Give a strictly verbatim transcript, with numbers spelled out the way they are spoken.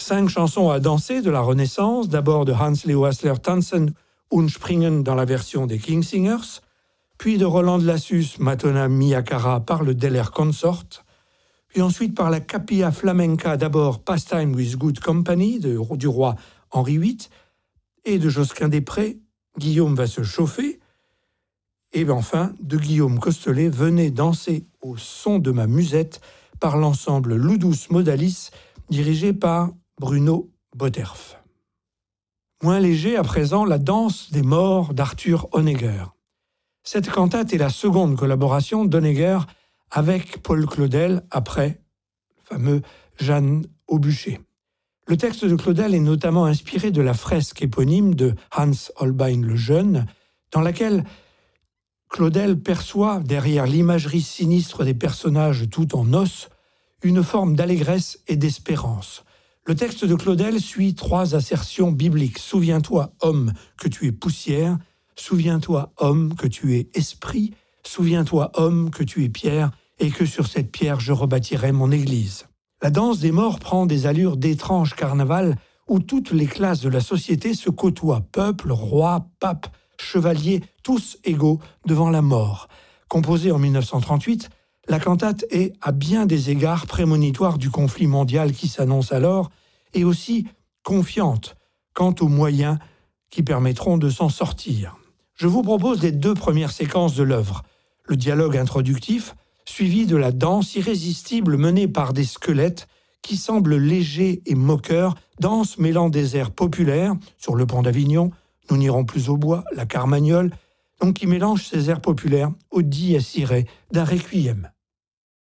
Cinq chansons à danser de la Renaissance, d'abord de Hans-Leo Hassler, Tanzen und Springen dans la version des Kingsingers, puis de Roland de Lassus, Matona Mia Cara par le Deller Consort, puis ensuite par la Capilla Flamenca, d'abord Pastime with Good Company de, du roi Henri huit, et de Josquin des Prés, Guillaume va se chauffer, et enfin de Guillaume Costelet, Venez danser au son de ma musette par l'ensemble Ludus Modalis, dirigé par Bruno Botterf. Moins léger à présent, la danse des morts d'Arthur Honegger. Cette cantate est la seconde collaboration d'Honegger avec Paul Claudel après le fameux Jeanne au bûcher. Le texte de Claudel est notamment inspiré de la fresque éponyme de Hans Holbein le Jeune, dans laquelle Claudel perçoit, derrière l'imagerie sinistre des personnages tout en os, une forme d'allégresse et d'espérance. Le texte de Claudel suit trois assertions bibliques. « Souviens-toi, homme, que tu es poussière. Souviens-toi, homme, que tu es esprit. Souviens-toi, homme, que tu es pierre, et que sur cette pierre je rebâtirai mon église. » La danse des morts prend des allures d'étrange carnaval où toutes les classes de la société se côtoient, peuple, roi, pape, chevalier, tous égaux devant la mort. Composée en mille neuf cent trente-huit, la cantate est à bien des égards prémonitoire du conflit mondial qui s'annonce alors et aussi confiante quant aux moyens qui permettront de s'en sortir. Je vous propose les deux premières séquences de l'œuvre. Le dialogue introductif, suivi de la danse irrésistible menée par des squelettes qui semblent légers et moqueurs, danse mêlant des airs populaires, sur le pont d'Avignon, Nous n'irons plus au bois, la Carmagnole, donc qui mélange ces airs populaires au dies irae d'un requiem.